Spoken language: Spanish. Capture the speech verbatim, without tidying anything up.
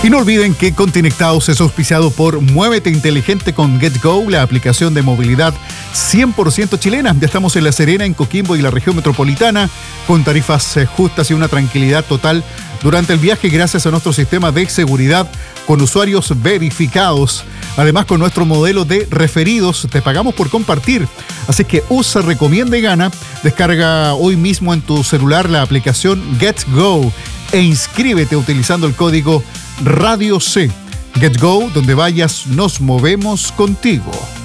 Y no olviden que Continectados es auspiciado por Muévete Inteligente con GetGo, la aplicación de movilidad cien por ciento chilena. Ya estamos en La Serena, en Coquimbo y la región metropolitana, con tarifas justas y una tranquilidad total durante el viaje gracias a nuestro sistema de seguridad con usuarios verificados. Además, con nuestro modelo de referidos, te pagamos por compartir. Así que usa, recomienda y gana. Descarga hoy mismo en tu celular la aplicación GetGo e inscríbete utilizando el código Radio C. GetGo, donde vayas, nos movemos contigo.